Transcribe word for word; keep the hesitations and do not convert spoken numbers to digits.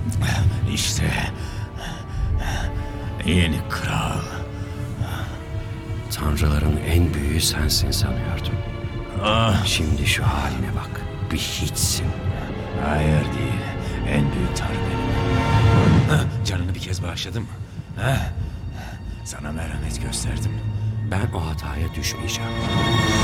İşte yeni kral. Tanrıların en büyüğü sensin sanıyordum. Ah, Şimdi şu haline bak. Bir hiçsin. hayır değil. En büyük tanrı benim. Hah, canını bir kez bağışladım. Hah, sana merhamet gösterdim. Ben o hataya düşmeyeceğim.